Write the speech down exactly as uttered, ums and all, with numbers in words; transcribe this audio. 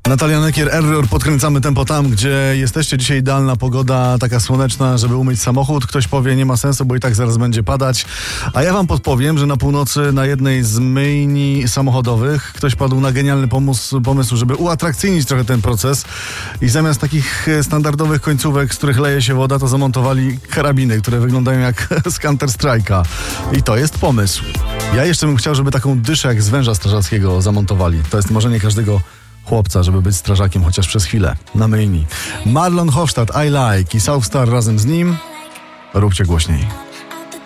Natalia Nykier, Error, podkręcamy tempo tam, gdzie jesteście. Dzisiaj idealna pogoda, taka słoneczna, żeby umyć samochód. Ktoś powie, nie ma sensu, bo i tak zaraz będzie padać. A ja wam podpowiem, że na północy na jednej z myjni samochodowych ktoś padł na genialny pomysł, pomysł, żeby uatrakcyjnić trochę ten proces i zamiast takich standardowych końcówek, z których leje się woda, to zamontowali karabiny, które wyglądają jak z Counter Strike'a. I to jest pomysł. Ja jeszcze bym chciał, żeby taką dyszę jak z węża strażackiego zamontowali. To jest marzenie każdego chłopca, żeby być strażakiem chociaż przez chwilę na myjni. Marlon Hofstadt, I Like i Southstar razem z nim. Róbcie głośniej.